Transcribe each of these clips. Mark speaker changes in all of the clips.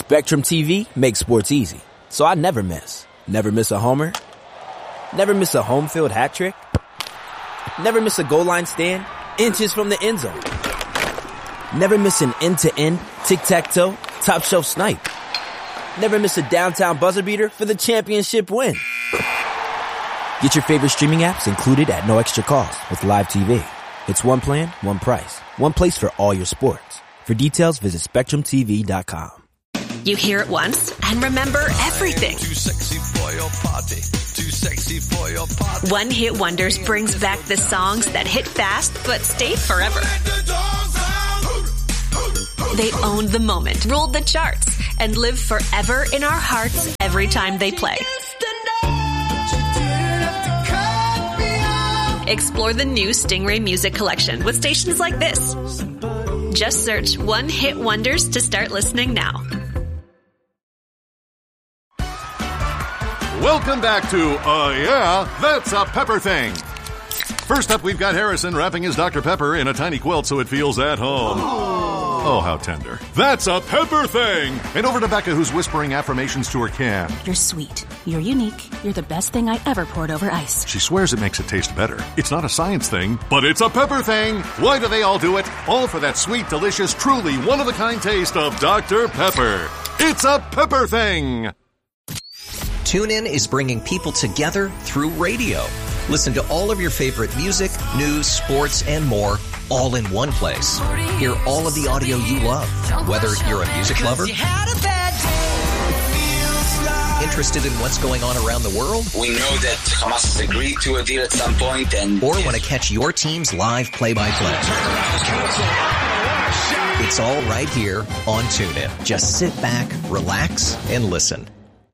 Speaker 1: Spectrum TV makes sports easy, so I never miss. Never miss a homer. Never miss a home field hat trick. Never miss a goal line stand, inches from the end zone. Never miss an end-to-end, tic-tac-toe, top shelf snipe. Never miss a downtown buzzer beater for the championship win. Get your favorite streaming apps included at no extra cost with Live TV. It's one plan, one price, one place for all your sports. For details, visit SpectrumTV.com.
Speaker 2: You hear it once and remember everything.
Speaker 3: Too sexy for your party. Too sexy for your party.
Speaker 2: One Hit Wonders brings back the songs that hit fast but stayed forever. They owned the moment, ruled the charts, and live forever in our hearts every time they play. Explore the new Stingray Music Collection with stations like this. Just search One Hit Wonders to start listening now.
Speaker 4: Welcome back to Yeah, That's a Pepper Thing. First up, we've got Harrison wrapping his Dr. Pepper in a tiny quilt so it feels at home. Oh, how tender. That's a Pepper Thing! And over to Becca, who's whispering affirmations to her can.
Speaker 5: You're sweet. You're unique. You're the best thing I ever poured over ice.
Speaker 4: She swears it makes it taste better. It's not a science thing, but it's a pepper thing. Why do they all do it? All for that sweet, delicious, truly one-of-a-kind taste of Dr. Pepper. It's a Pepper Thing!
Speaker 6: TuneIn is bringing people together through radio. Listen to all of your favorite music, news, sports, and more, all in one place. Hear all of the audio you love, whether you're a music lover, interested in what's going on around the world,
Speaker 7: we know that Hamas has agreed to a deal at some point,
Speaker 6: or want to catch your team's live play-by-play. It's all right here on TuneIn. Just sit back, relax, and listen.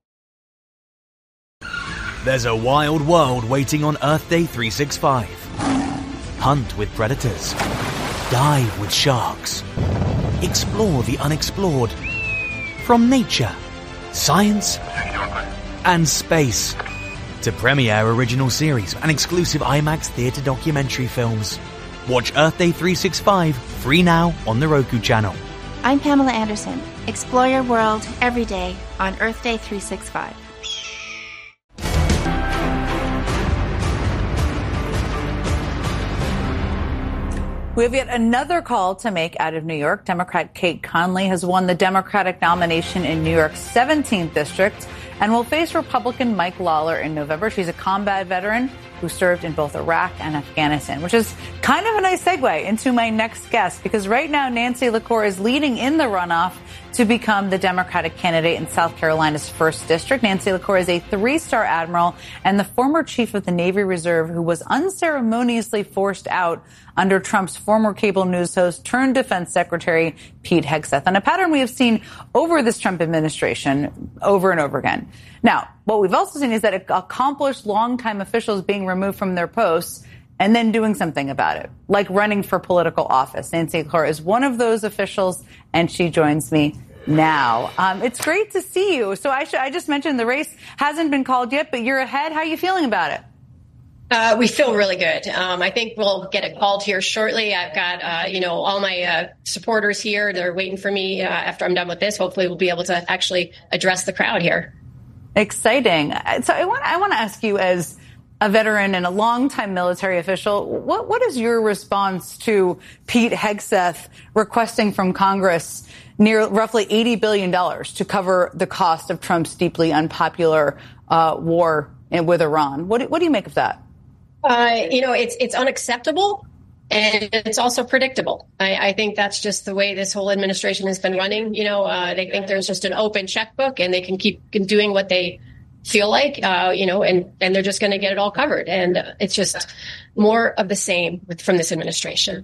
Speaker 8: There's a wild world waiting on Earth Day 365. Hunt with predators. Dive with sharks. Explore the unexplored. From nature, science, and space. To premiere original series and exclusive IMAX theater documentary films. Watch Earth Day 365 free now on the Roku channel.
Speaker 9: I'm Pamela Anderson. Explore your world every day on Earth Day 365.
Speaker 10: We have yet another call to make out of New York. Democrat Kate Conley has won the Democratic nomination in New York's 17th district and will face Republican Mike Lawler in November. She's a combat veteran who served in both Iraq and Afghanistan, which is kind of a nice segue into my next guest, because right now Nancy LaCour is leading in the runoff to become the Democratic candidate in South Carolina's 1st District. Nancy LaCour is a 3-star admiral and the former chief of the Navy Reserve who was unceremoniously forced out under Trump's former cable news host turned defense secretary, Pete Hegseth. And a pattern we have seen over this Trump administration over and over again. Now, what we've also seen is that accomplished longtime officials being removed from their posts and then doing something about it, like running for political office. Nancy LaCour is one of those officials, and she joins me now. It's great to see you. So I just mentioned the race hasn't been called yet, but you're ahead. How are you feeling about it?
Speaker 11: We feel really good. I think we'll get it called here shortly. I've got, all my supporters here. They're waiting for me after I'm done with this. Hopefully we'll be able to actually address the crowd here. Exciting. So I want to ask you, as a veteran and a longtime military official, what is your response to Pete Hegseth requesting from Congress near roughly $80 billion to cover the cost of Trump's deeply unpopular war with Iran? What do you make of that? It's unacceptable, and it's also predictable. I think that's just the way this whole administration has been running. They think there's just an open checkbook and they can keep doing what they feel like, and they're just going to get it all covered. And it's just more of the same from this administration.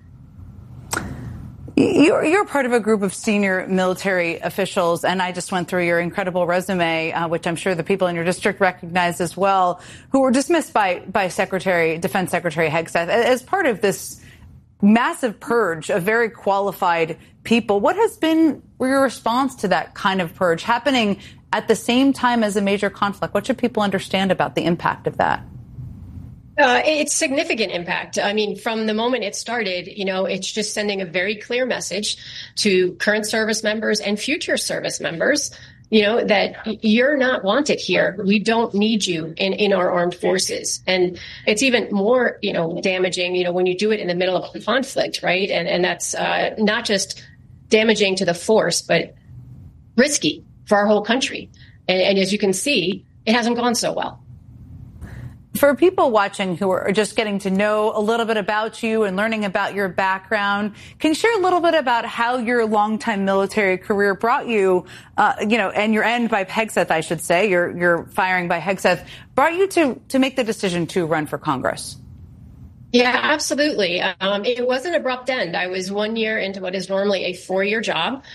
Speaker 11: You're part of a group of senior military officials, and I just went through your incredible resume, which I'm sure the people in your district recognize as well, who were dismissed by Defense Secretary Hegseth as part of this massive purge of very qualified people. What has been your response to that kind of purge happening at the same time as a major conflict? What should people understand about the impact of that? It's significant impact. I mean, from the moment it started, it's just sending a very clear message to current service members and future service members, that you're not wanted here. We don't need you in our armed forces. And it's even more, damaging, when you do it in the middle of a conflict, right? And that's not just damaging to the force, but risky for our whole country. And as you can see, it hasn't gone so well.
Speaker 10: For people watching who are just getting to know a little bit about you and learning about your background, can you share a little bit about how your longtime military career brought you, and your end by Hegseth, I should say, your firing by Hegseth, brought you to make the decision to run for Congress?
Speaker 11: Yeah, absolutely. It was an abrupt end. I was 1 year into what is normally a 4-year job.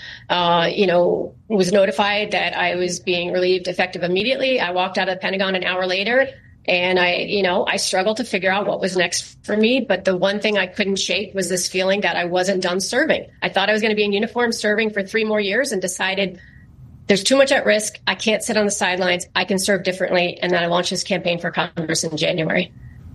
Speaker 11: Was notified that I was being relieved effective immediately. I walked out of the Pentagon an hour later. And I struggled to figure out what was next for me. But the one thing I couldn't shake was this feeling that I wasn't done serving. I thought I was going to be in uniform serving for 3 more years and decided there's too much at risk. I can't sit on the sidelines. I can serve differently. And then I launched this campaign for Congress in January.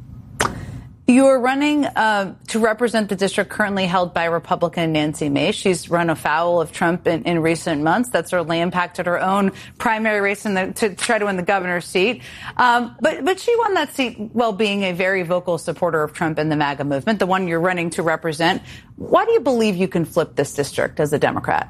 Speaker 10: You are running to represent the district currently held by Republican Nancy Mace. She's run afoul of Trump in recent months. That certainly impacted her own primary race to try to win the governor's seat. But she won that seat while being a very vocal supporter of Trump and the MAGA movement, the one you're running to represent. Why do you believe you can flip this district as a Democrat?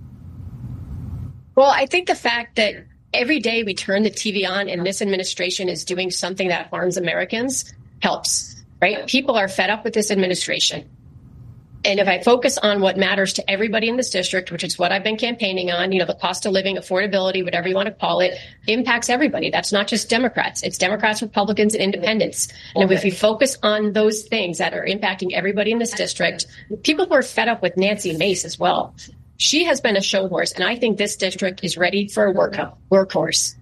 Speaker 11: Well, I think the fact that every day we turn the TV on and this administration is doing something that harms Americans helps. Right? People are fed up with this administration. And if I focus on what matters to everybody in this district, which is what I've been campaigning on, the cost of living, affordability, whatever you want to call it, impacts everybody. That's not just Democrats. It's Democrats, Republicans, and independents. And if we focus on those things that are impacting everybody in this district, people who are fed up with Nancy Mace as well. She has been a show horse, and I think this district is ready for a workhorse.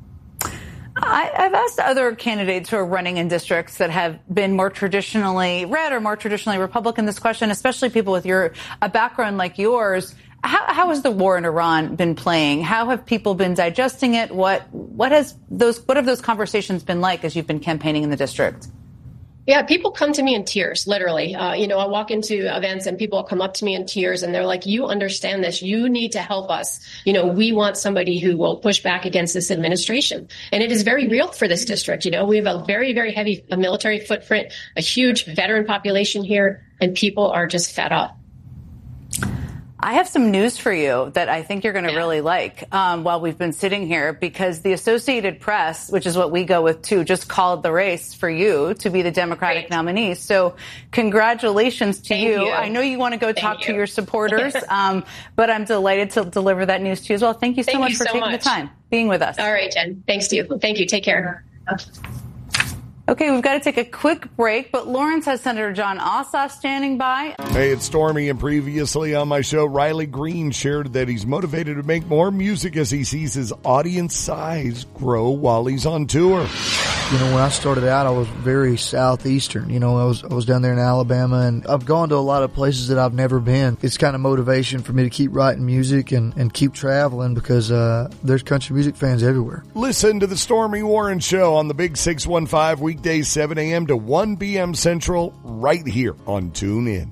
Speaker 10: I've asked other candidates who are running in districts that have been more traditionally red or more traditionally Republican this question, especially people with a background like yours. How has the war in Iran been playing? How have people been digesting it? What have those conversations been like as you've been campaigning in the district?
Speaker 11: Yeah, people come to me in tears, literally. I walk into events and people come up to me in tears and they're like, you understand this. You need to help us. We want somebody who will push back against this administration. And it is very real for this district. We have a very, very heavy military footprint, a huge veteran population here, and people are just fed up.
Speaker 10: I have some news for you that I think you're going to really like while we've been sitting here, because the Associated Press, which is what we go with too, just called the race for you to be the Democratic nominee. So congratulations to you. I know you want to go talk to your supporters, but I'm delighted to deliver that news to you as well. Thank you so much for taking the time, being with us.
Speaker 11: All right, Jen. Thanks to you. Thank you. Take care.
Speaker 10: Okay, we've got to take a quick break, but Lawrence has Senator Jon Ossoff standing by.
Speaker 12: Hey, it's Stormy, and previously on my show, Riley Green shared that he's motivated to make more music as he sees his audience size grow while he's on tour.
Speaker 13: When I started out, I was very southeastern. I was down there in Alabama, and I've gone to a lot of places that I've never been. It's kind of motivation for me to keep writing music and keep traveling because there's country music fans everywhere.
Speaker 12: Listen to the Stormy Warren Show on the Big 615 weekdays 7 a.m. to 1 p.m. Central right here on TuneIn.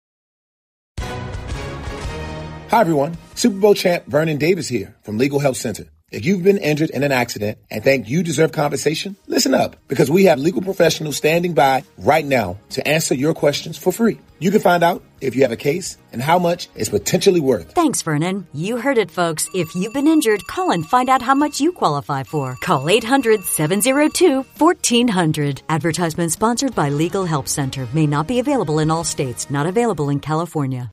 Speaker 14: Hi, everyone. Super Bowl champ Vernon Davis here from Legal Help Center. If you've been injured in an accident and think you deserve compensation, listen up, because we have legal professionals standing by right now to answer your questions for free. You can find out if you have a case and how much it's potentially worth.
Speaker 15: Thanks, Vernon. You heard it, folks. If you've been injured, call and find out how much you qualify for. Call 800-702-1400. Advertisement sponsored by Legal Help Center. May not be available in all states. Not available in California.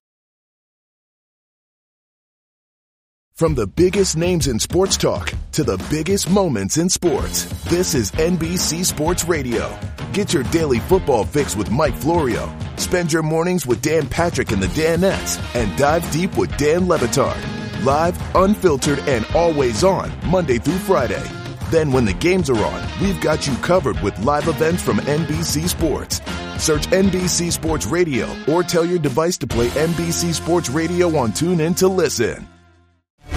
Speaker 16: From the biggest names in sports talk to the biggest moments in sports, this is NBC Sports Radio. Get your daily football fix with Mike Florio. Spend your mornings with Dan Patrick and the Danettes, and dive deep with Dan Le Batard. Live, unfiltered, and always on, Monday through Friday. Then when the games are on, we've got you covered with live events from NBC Sports. Search NBC Sports Radio or tell your device to play NBC Sports Radio on TuneIn to listen.